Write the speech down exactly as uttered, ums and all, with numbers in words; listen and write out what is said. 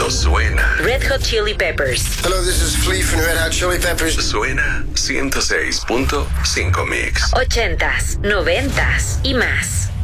cuando suena. Red Hot Chili Peppers. Hello, this is Flea from Red Hot Chili Peppers. Suena ciento seis punto cinco Mix. Ochentas, noventas y más.